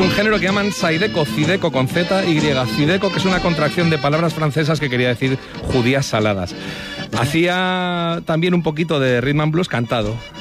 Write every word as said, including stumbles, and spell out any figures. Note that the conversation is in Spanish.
un género que llaman Zydeco, Zydeco con Z, Y, Zydeco, que es una contracción de palabras francesas que quería decir judías saladas. Hacía también un poquito de rhythm and blues cantado.